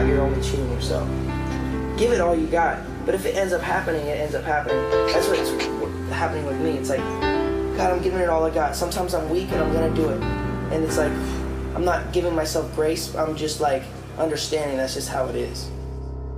you're only cheating yourself. Give it all you got. But if it ends up happening, it ends up happening. That's what's happening with me. It's like, God, I'm giving it all I got. Sometimes I'm weak and I'm gonna do it. And it's like, I'm not giving myself grace. I'm just like understanding that's just how it is.